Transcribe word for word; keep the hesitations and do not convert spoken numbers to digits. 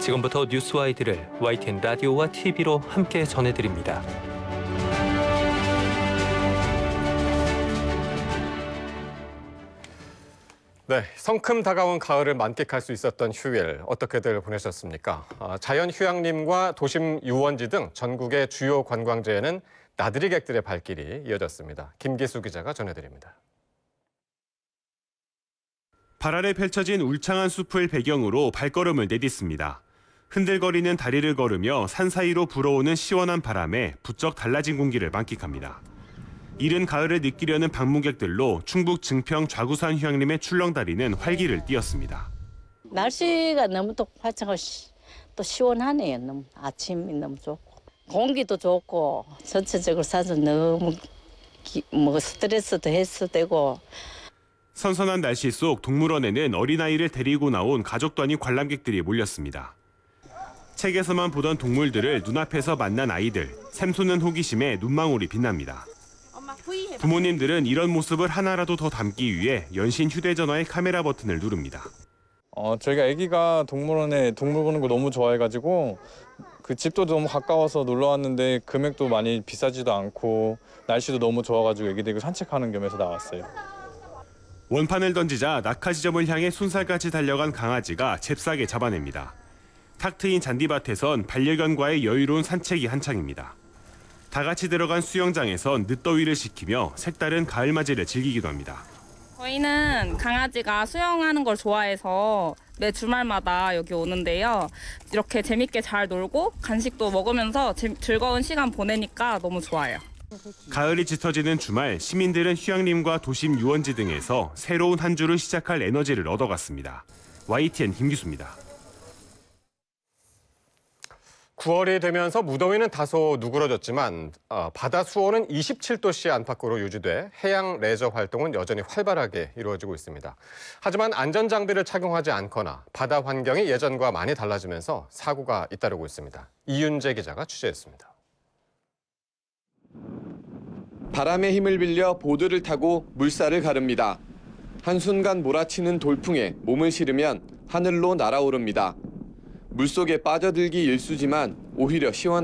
지금부터 뉴스와이드를 와이티엔 라디오와 티비로 함께 전해드립니다. 네, 성큼 다가온 가을을 만끽할 수 있었던 휴일 어떻게들 보내셨습니까? 아, 자연 휴양림과 도심 유원지 등 전국의 주요 관광지에는 나들이객들의 발길이 이어졌습니다. 김기수 기자가 전해드립니다. 발 아래 펼쳐진 울창한 숲을 배경으로 발걸음을 내딛습니다. 흔들거리는 다리를 걸으며 산 사이로 불어오는 시원한 바람에 부쩍 달라진 공기를 만끽합니다. 이른 가을을 느끼려는 방문객들로 충북 증평 좌구산 휴양림의 출렁다리는 활기를 띠었습니다. 날씨가 너무 또 화창하고 또 시원하네요. 너무 아침이 너무 좋고 공기도 좋고 전체적으로 산서 너무 기, 뭐 스트레스도 해소되고. 선선한 날씨 속 동물원에는 어린아이를 데리고 나온 가족 단위 관람객들이 몰렸습니다. 책에서만 보던 동물들을 눈앞에서 만난 아이들, 샘솟는 호기심에 눈망울이 빛납니다. 부모님들은 이런 모습을 하나라도 더 담기 위해 연신 휴대전화의 카메라 버튼을 누릅니다. 어, 저희가 아기가 동물원에 동물 보는 거 너무 좋아해가지고 그 집도 너무 가까워서 놀러 왔는데 금액도 많이 비싸지도 않고 날씨도 너무 좋아가지고 아기 데리고 산책하는 겸해서 나왔어요. 원판을 던지자 낙하 지점을 향해 순살같이 달려간 강아지가 잽싸게 잡아냅니다. 탁 트인 잔디밭에선 반려견과의 여유로운 산책이 한창입니다. 다 같이 들어간 수영장에선 늦더위를 식히며 색다른 가을맞이를 즐기기도 합니다. 저희는 강아지가 수영하는 걸 좋아해서 매 주말마다 여기 오는데요. 이렇게 재밌게 잘 놀고 간식도 먹으면서 즐거운 시간 보내니까 너무 좋아요. 가을이 짙어지는 주말, 시민들은 휴양림과 도심 유원지 등에서 새로운 한 주를 시작할 에너지를 얻어갔습니다. 와이티엔 김기수입니다. 구월이 되면서 무더위는 다소 누그러졌지만 어, 바다 수온은 이십칠 도씨 안팎으로 유지돼 해양 레저 활동은 여전히 활발하게 이루어지고 있습니다. 하지만 안전장비를 착용하지 않거나 바다 환경이 예전과 많이 달라지면서 사고가 잇따르고 있습니다. 이윤재 기자가 취재했습니다. 바람의 힘을 빌려 보드를 타고 물살을 가릅니다. 한순간 몰아치는 돌풍에 몸을 실으면 하늘로 날아오릅니다. 물속에 빠져들기 일쑤지만 오히려 시원